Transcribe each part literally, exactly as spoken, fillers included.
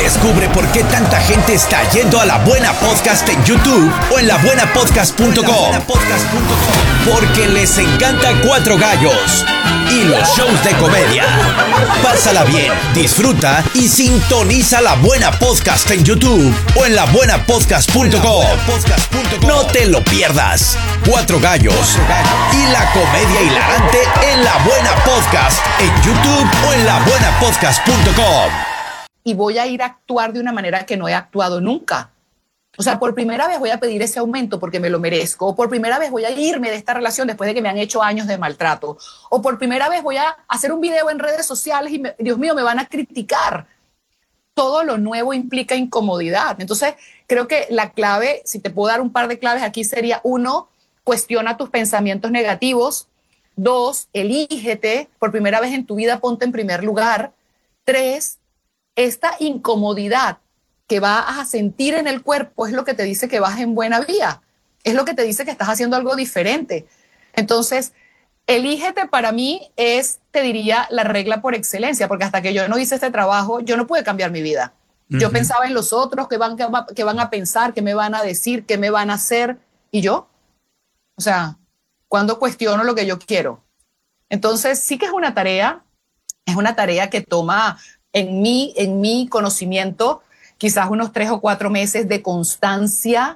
Descubre por qué tanta gente está yendo a La Buena Podcast en YouTube o en la buena podcast punto com. Porque les encanta Cuatro Gallos y los shows de comedia. Pásala bien, disfruta y sintoniza La Buena Podcast en YouTube o en la buena podcast punto com. No te lo pierdas. Cuatro Gallos y la comedia hilarante en La Buena Podcast en YouTube o en la buena podcast punto com. Y voy a ir a actuar de una manera que no he actuado nunca. O sea, por primera vez voy a pedir ese aumento porque me lo merezco. O por primera vez voy a irme de esta relación después de que me han hecho años de maltrato. O por primera vez voy a hacer un video en redes sociales y, me, Dios mío, me van a criticar. Todo lo nuevo implica incomodidad. Entonces, creo que la clave, si te puedo dar un par de claves aquí, sería: uno, cuestiona tus pensamientos negativos. Dos, elígete. Por primera vez en tu vida, ponte en primer lugar. Tres, esta incomodidad que vas a sentir en el cuerpo es lo que te dice que vas en buena vía, es lo que te dice que estás haciendo algo diferente. Entonces, elígete para mí es, te diría, la regla por excelencia, porque hasta que yo no hice este trabajo, yo no pude cambiar mi vida. Uh-huh. Yo pensaba en los otros, que van, que, va, que van a pensar, que me van a decir, que me van a hacer, y yo, o sea, ¿cuándo cuestiono lo que yo quiero? Entonces, sí que es una tarea, es una tarea que toma en mí, en mi conocimiento, quizás unos tres o cuatro meses de constancia,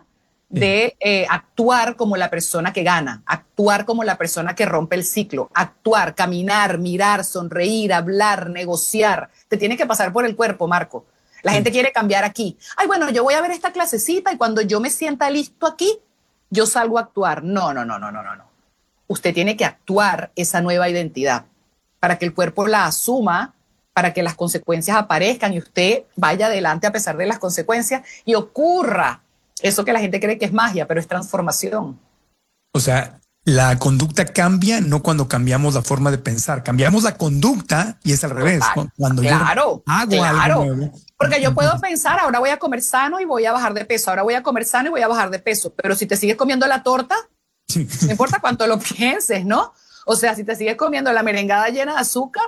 de eh, actuar como la persona que gana, actuar como la persona que rompe el ciclo, actuar, caminar, mirar, sonreír, hablar, negociar. Te tiene que pasar por el cuerpo, Marco. La sí. gente quiere cambiar aquí. Ay, bueno, yo voy a ver esta clasecita y cuando yo me sienta listo aquí, yo salgo a actuar. No, no, no, no, no, no. Usted tiene que actuar esa nueva identidad para que el cuerpo la asuma, para que las consecuencias aparezcan y usted vaya adelante a pesar de las consecuencias y ocurra eso que la gente cree que es magia, pero es transformación. O sea, la conducta cambia no cuando cambiamos la forma de pensar, cambiamos la conducta y es al revés. Total. Cuando claro, yo hago claro. algo nuevo. Porque yo puedo pensar, ahora voy a comer sano y voy a bajar de peso, ahora voy a comer sano y voy a bajar de peso, pero si te sigues comiendo la torta, sí. no importa cuánto lo pienses, ¿no? O sea, si te sigues comiendo la merengada llena de azúcar.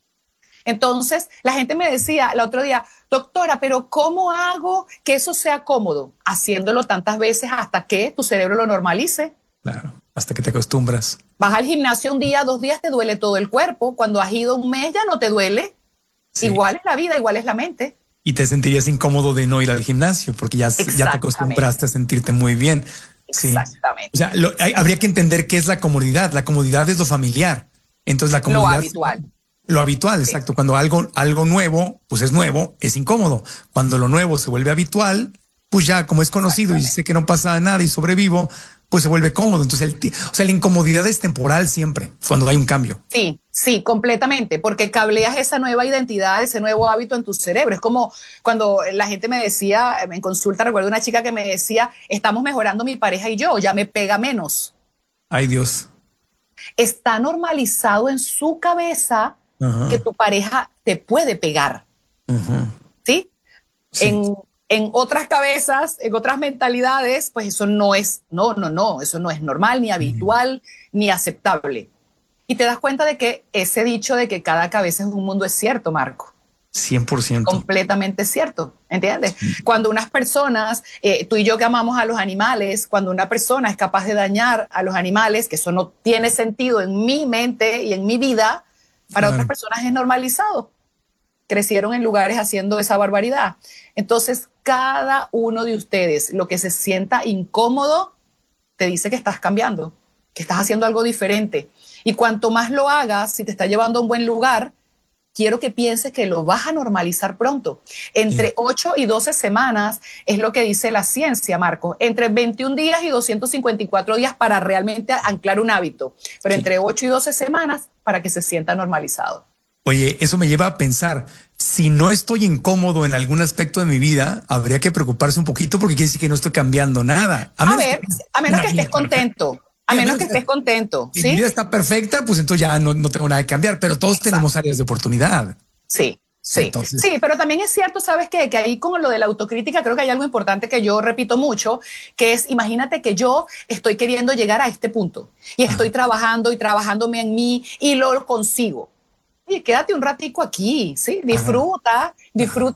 Entonces, la gente me decía el otro día, doctora, pero ¿cómo hago que eso sea cómodo? Haciéndolo tantas veces hasta que tu cerebro lo normalice. Claro, hasta que te acostumbras. Vas al gimnasio un día, dos días, te duele todo el cuerpo. Cuando has ido un mes ya no te duele. Sí. Igual es la vida, igual es la mente. Y te sentirías incómodo de no ir al gimnasio porque ya, ya te acostumbraste a sentirte muy bien. Exactamente. Sí. O sea, lo, hay, habría que entender qué es la comodidad. La comodidad es lo familiar. Entonces la comodidad... Lo habitual. Lo habitual, sí. Exacto. Cuando algo, algo nuevo, pues es nuevo, es incómodo. Cuando lo nuevo se vuelve habitual, pues ya como es conocido y sé que no pasa nada y sobrevivo, pues se vuelve cómodo. Entonces, el, o sea, la incomodidad es temporal siempre, cuando hay un cambio. Sí, sí, completamente, porque cableas esa nueva identidad, ese nuevo hábito en tu cerebro. Es como cuando la gente me decía, en consulta, recuerdo una chica que me decía, estamos mejorando mi pareja y yo, ya me pega menos. Ay, Dios. Está normalizado en su cabeza uh-huh. que tu pareja te puede pegar. Uh-huh. ¿Sí? Sí. En, en otras cabezas, en otras mentalidades, pues eso no es, no, no, no, eso no es normal, ni habitual, uh-huh. ni aceptable. Y te das cuenta de que ese dicho de que cada cabeza es un mundo es cierto, Marco. cien por ciento. Completamente cierto, ¿entiendes? Sí. Cuando unas personas, eh, tú y yo que amamos a los animales, cuando una persona es capaz de dañar a los animales, que eso no tiene sentido en mi mente y en mi vida, para otras personas es normalizado. Crecieron en lugares haciendo esa barbaridad. Entonces, cada uno de ustedes, lo que se sienta incómodo, te dice que estás cambiando, que estás haciendo algo diferente. Y cuanto más lo hagas, si te está llevando a un buen lugar, quiero que pienses que lo vas a normalizar pronto. Entre ocho y doce semanas es lo que dice la ciencia, Marco. Entre veintiún días y doscientos cincuenta y cuatro días para realmente anclar un hábito. Pero sí. entre ocho y doce semanas para que se sienta normalizado. Oye, eso me lleva a pensar, si no estoy incómodo en algún aspecto de mi vida, habría que preocuparse un poquito porque quiere decir que no estoy cambiando nada. A, a ver, que, a menos que estés contento. A menos que estés contento. Si ¿sí? mi vida está perfecta, pues entonces ya no, no tengo nada que cambiar, pero todos Exacto. tenemos áreas de oportunidad. Sí, sí. Entonces... Sí, pero también es cierto, ¿sabes qué? Que ahí con lo de la autocrítica creo que hay algo importante que yo repito mucho, que es, imagínate que yo estoy queriendo llegar a este punto y estoy Ajá. trabajando y trabajándome en mí y lo consigo. Y quédate un ratico aquí, ¿sí? Disfruta, Ajá. disfruta